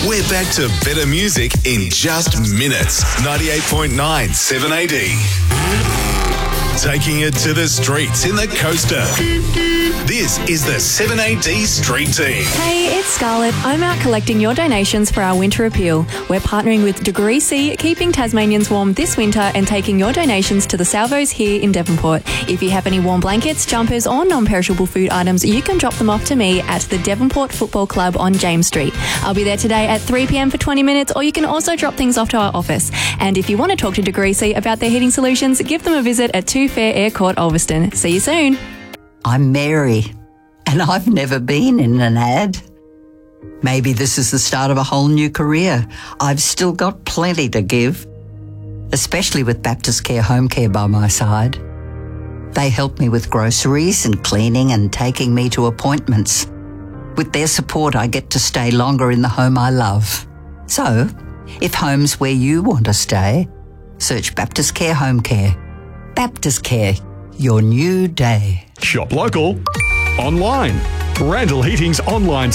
We're back to better music in just minutes. 98.9 7AD. Taking it to the streets in the coaster. This is the 7AD Street Team. Hey, it's Scarlett. I'm out collecting your donations for our winter appeal. We're partnering with Degree C, keeping Tasmanians warm this winter and taking your donations to the Salvos here in Devonport. If you have any warm blankets, jumpers or non-perishable food items, you can drop them off to me at the Devonport Football Club on James Street. I'll be there today at 3 p.m. for 20 minutes, or you can also drop things off to our office. And if you want to talk to Degree C about their heating solutions, give them a visit at 2 Fair Air Court, Ulverston. See you soon. I'm Mary, and I've never been in an ad. Maybe this is the start of a whole new career. I've still got plenty to give, especially with Baptist Care Home Care by my side. They help me with groceries and cleaning and taking me to appointments. With their support, I get to stay longer in the home I love. So, if home's where you want to stay, search Baptist Care Home Care. Baptist Care, your new day. Shop local, online. Randall Heating's online